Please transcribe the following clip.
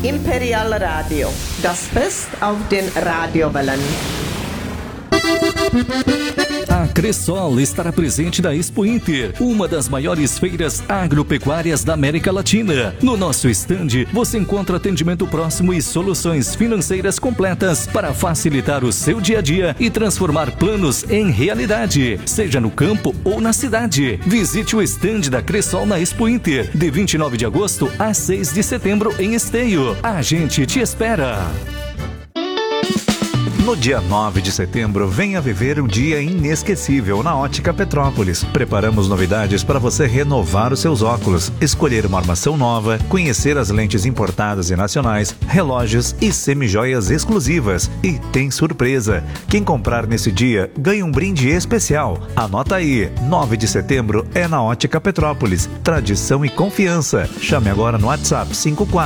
Imperial Radio, das Fest auf den Radiowellen. A Cressol estará presente na Expo Inter, uma das maiores feiras agropecuárias da América Latina. No nosso estande, você encontra atendimento próximo e soluções financeiras completas para facilitar o seu dia a dia e transformar planos em realidade, seja no campo ou na cidade. Visite o estande da Cressol na Expo Inter, de 29 de agosto a 6 de setembro em Esteio. A gente te espera! No dia 9 de setembro, venha viver um dia inesquecível na Ótica Petrópolis. Preparamos novidades para você renovar os seus óculos, escolher uma armação nova, conhecer as lentes importadas e nacionais, relógios e semijoias exclusivas. E tem surpresa! Quem comprar nesse dia ganha um brinde especial. Anota aí, 9 de setembro é na Ótica Petrópolis. Tradição e confiança. Chame agora no WhatsApp 54